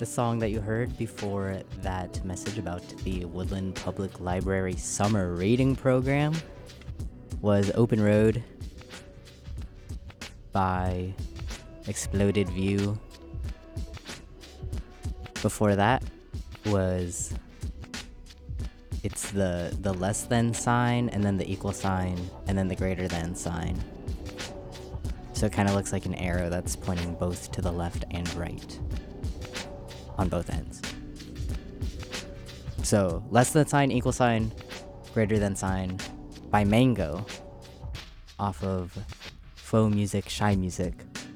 The song that you heard before that message about the Woodland Public Library summer reading program was Open Road by Exploded View. Before that was it's the less than sign and then the equal sign and then the greater than sign. So it kind of looks like an arrow that's pointing both to the left and right on both ends. So less than sign, equal sign, greater than sign by Mango off of Faux Music, Shy Music.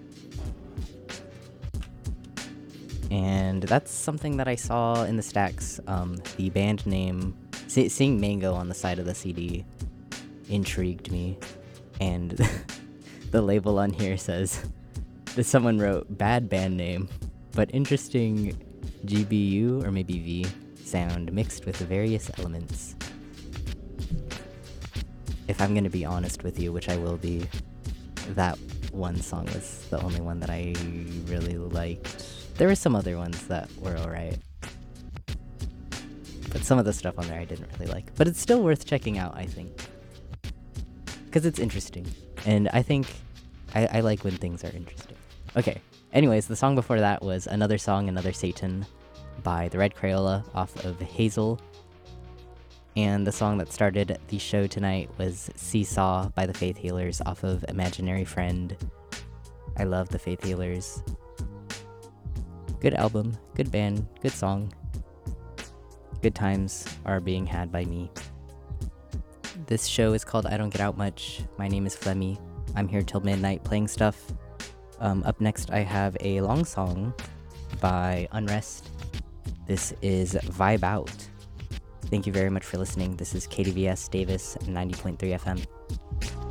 And that's something that I saw in the stacks. The band name, seeing Mango on the side of the CD intrigued me. And the label on here says that someone wrote bad band name, but interesting GBU or maybe V sound mixed with various elements. If I'm gonna be honest with you, which I will be, that one song was the only one that I really liked. There were some other ones that were alright, but some of the stuff on there I didn't really like. But it's still worth checking out, I think, because it's interesting, and I think I like when things are interesting. Okay, anyways, the song before that was Another Song, Another Satan by the Red Crayola off of Hazel. And the song that started the show tonight was Seesaw by the Faith Healers off of Imaginary Friend. I love the Faith Healers. Good album, good band, good song. Good times are being had by me. This show is called I Don't Get Out Much. My name is Flemmy. I'm here till midnight playing stuff. Up next I have a long song by Unrest. This is Vibe Out. Thank you very much for listening. This is KDVS Davis 90.3 FM.